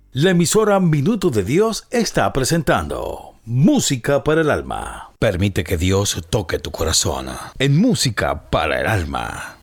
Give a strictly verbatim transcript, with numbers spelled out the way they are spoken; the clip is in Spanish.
La emisora Minuto de Dios está presentando Música para el Alma. Permite que Dios toque tu corazón en Música para el Alma.